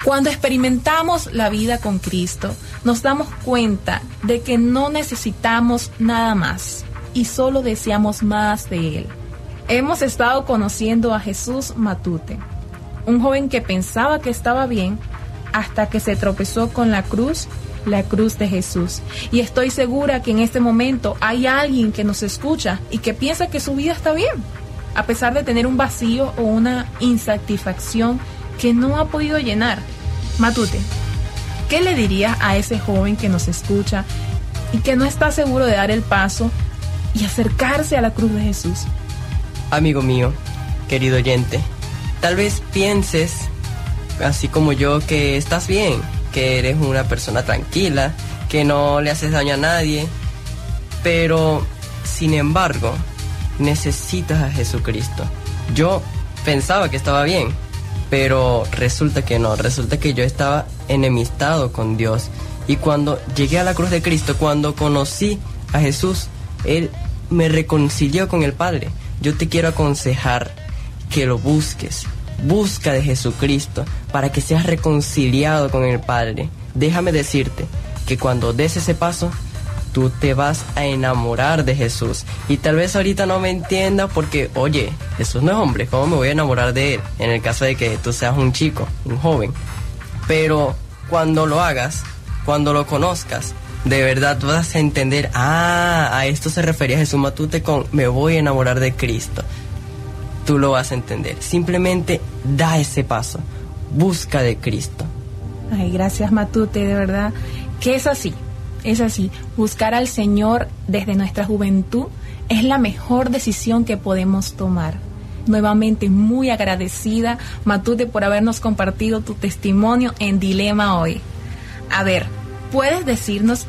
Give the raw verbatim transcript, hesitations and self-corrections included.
Cuando experimentamos la vida con Cristo, nos damos cuenta de que no necesitamos nada más y solo deseamos más de Él. Hemos estado conociendo a Jesús Matute, un joven que pensaba que estaba bien hasta que se tropezó con la cruz, la cruz de Jesús. Y estoy segura que en este momento hay alguien que nos escucha y que piensa que su vida está bien, a pesar de tener un vacío o una insatisfacción que no ha podido llenar. Matute, ¿qué le dirías a ese joven que nos escucha y que no está seguro de dar el paso y acercarse a la cruz de Jesús? Amigo mío, querido oyente, tal vez pienses, así como yo, que estás bien, que eres una persona tranquila, que no le haces daño a nadie, pero, sin embargo, necesitas a Jesucristo. Yo pensaba que estaba bien, pero resulta que no, resulta que yo estaba enemistado con Dios. Y cuando llegué a la cruz de Cristo, cuando conocí a Jesús, Él me reconcilió con el Padre. Yo te quiero aconsejar que lo busques. Busca de Jesucristo para que seas reconciliado con el Padre. Déjame decirte que cuando des ese paso, tú te vas a enamorar de Jesús. Y tal vez ahorita no me entiendas porque, oye, Jesús no es hombre, ¿cómo me voy a enamorar de Él? En el caso de que tú seas un chico, un joven. Pero cuando lo hagas, cuando lo conozcas, de verdad tú vas a entender, ah, a esto se refería Jesús Matute con me voy a enamorar de Cristo. Tú lo vas a entender. Simplemente da ese paso. Busca de Cristo. Ay, gracias Matute, de verdad que es así. Es así, buscar al Señor desde nuestra juventud es la mejor decisión que podemos tomar. Nuevamente, muy agradecida, Matute, por habernos compartido tu testimonio en Dilema hoy. A ver, ¿puedes decirnos